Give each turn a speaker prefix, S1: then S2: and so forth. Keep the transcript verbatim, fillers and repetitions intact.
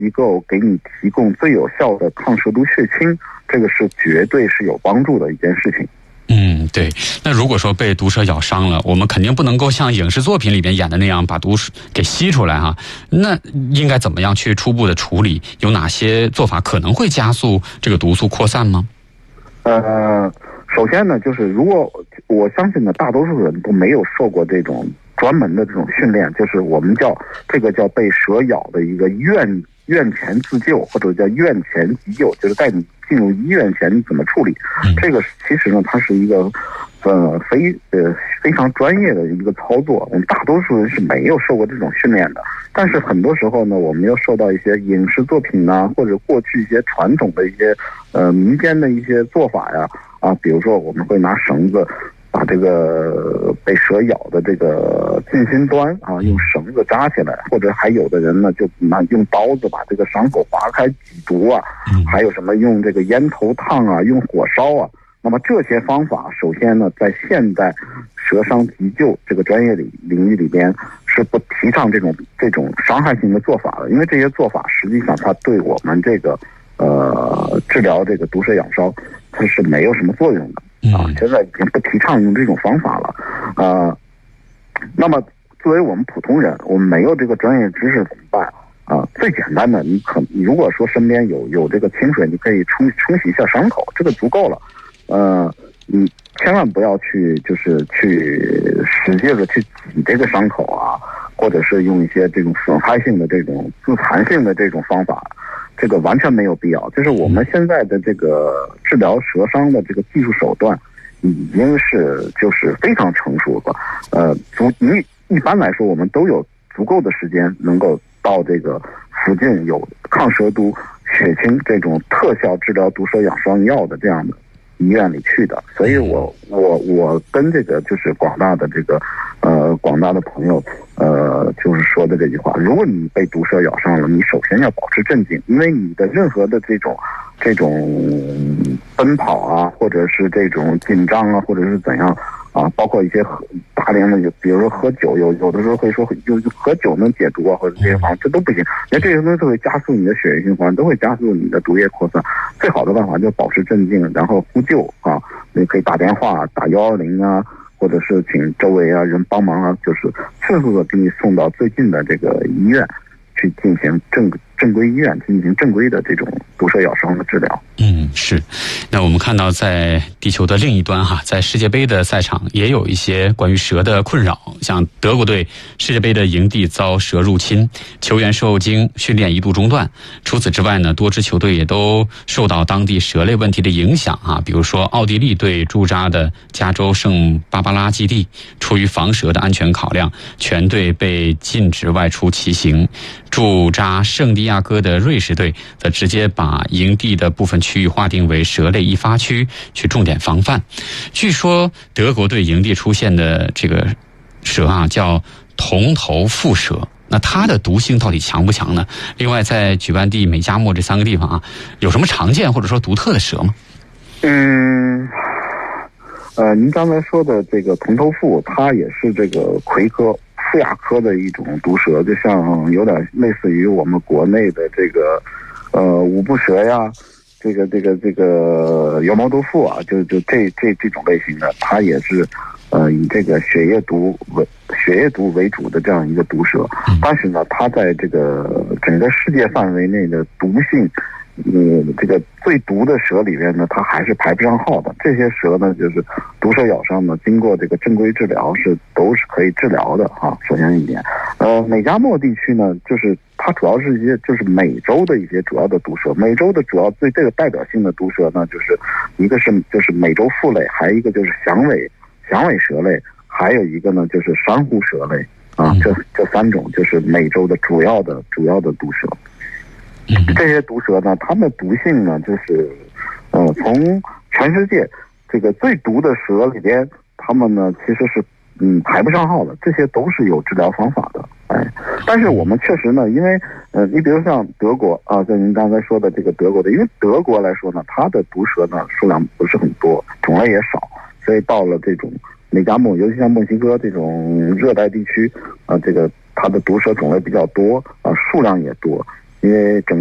S1: 机构给你提供最有效的抗蛇毒血清，这个是绝对是有帮助的一件事情。
S2: 嗯，对。那如果说被毒蛇咬伤了，我们肯定不能够像影视作品里边演的那样把毒给吸出来哈。那应该怎么样去初步的处理？有哪些做法可能会加速这个毒素扩散吗？
S1: 呃，首先呢，就是如果我相信呢，大多数人都没有受过这种专门的这种训练，就是我们叫这个叫被蛇咬的一个院院前自救，或者叫院前急救，就是在你进入医院前你怎么处理。这个其实呢，它是一个呃非呃非常专业的一个操作，我们大多数人是没有受过这种训练的。但是很多时候呢，我们又受到一些影视作品啊，或者过去一些传统的一些呃民间的一些做法呀，啊，比如说我们会拿绳子把这个被蛇咬的这个近心端啊，用绳子扎起来，或者还有的人呢就拿用刀子把这个伤口划开挤毒啊，还有什么用这个烟头烫啊，用火烧啊。那么这些方法，首先呢，在现代蛇伤急救这个专业领领域里边是不提倡这种这种伤害性的做法的，因为这些做法实际上它对我们这个呃治疗这个毒蛇咬伤它是没有什么作用的。啊，现在已经不提倡用这种方法了，呃，那么作为我们普通人，我们没有这个专业知识怎么办啊？最简单的，你可如果说身边有有这个清水，你可以冲冲洗一下伤口，这个足够了。呃，你千万不要去就是去使劲的去挤这个伤口啊，或者是用一些这种损害性的这种自残性的这种方法。这个完全没有必要，就是我们现在的这个治疗蛇伤的这个技术手段，已经是就是非常成熟了。呃，足一一般来说，我们都有足够的时间能够到这个附近有抗蛇毒血清这种特效治疗毒蛇咬伤药的这样的医院里去的。所以我我我跟这个就是广大的这个呃广大的朋友呃就是说的这句话，如果你被毒蛇咬伤了，你首先要保持镇静，因为你的任何的这种这种奔跑啊，或者是这种紧张啊，或者是怎样啊，包括一些喝大量的，比如说喝酒，有有的时候会说就喝酒能解毒啊，或者这些方法，这都不行，因为这些东西都会加速你的血液循环，都会加速你的毒液扩散。最好的办法就是保持镇静，然后呼救啊，你可以打电话打幺二零啊，或者是请周围啊人帮忙啊，就是迅速的给你送到最近的这个医院去进行正正规医院进行正规的这种毒蛇咬伤的治疗。
S2: 嗯，是。那我们看到在地球的另一端哈，在世界杯的赛场也有一些关于蛇的困扰，像德国队世界杯的营地遭蛇入侵，球员受惊，训练一度中断。除此之外呢，多支球队也都受到当地蛇类问题的影响啊，比如说奥地利队驻扎的加州圣巴巴拉基地，出于防蛇的安全考量，全队被禁止外出骑行。驻扎圣地亚哥的瑞士队则直接把营地的部分区域划定为蛇类易发区，去重点防范。据说德国队营地出现的这个蛇啊，叫铜头腹蛇。那它的毒性到底强不强呢？另外，在举办地、美加墨这三个地方啊，有什么常见或者说独特的蛇吗？
S1: 嗯，呃，您刚才说的这个铜头腹，它也是这个葵科腹亚科的一种毒蛇，就像有点类似于我们国内的这个呃五步蛇呀，这个这个这个油毛毒妇啊，就就这这这种类型的，它也是呃以这个血液毒为血液毒为主的这样一个毒蛇，但是呢，它在这个整个世界范围内的毒性。嗯，这个最毒的蛇里面呢，它还是排不上号的。这些蛇呢，就是毒蛇咬伤呢，经过这个正规治疗是都是可以治疗的哈。首先一点，呃，美加墨地区呢，就是它主要是一些就是美洲的一些主要的毒蛇。美洲的主要最这个代表性的毒蛇呢，就是一个是就是美洲腹类，还有一个就是响尾响尾蛇类，还有一个呢就是珊瑚蛇类啊。这这三种就是美洲的主要的主要的毒蛇。这些毒蛇呢，它们的毒性呢，就是，呃，从全世界这个最毒的蛇里边，它们呢其实是嗯排不上号的，这些都是有治疗方法的，哎，但是我们确实呢，因为呃，你比如像德国啊，像您刚才说的这个德国的，因为德国来说呢，它的毒蛇呢数量不是很多，种类也少，所以到了这种美加墨，尤其像墨西哥这种热带地区啊，这个它的毒蛇种类比较多啊，数量也多。 因为整